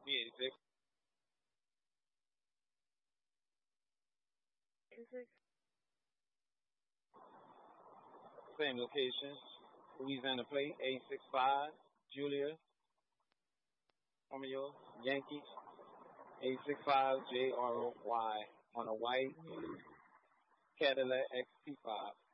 P86. Same location. Louisiana plate, 865. Julia, Romeo, Yankees, 865 JRY on a white Cadillac XT5.